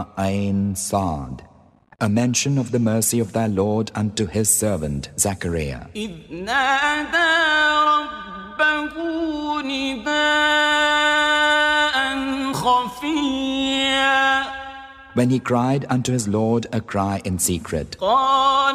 Ain Sad. A mention of the mercy of thy Lord unto his servant Zachariah. إذ نادى ربه نداء خفيا. When he cried unto his Lord a cry in secret. قال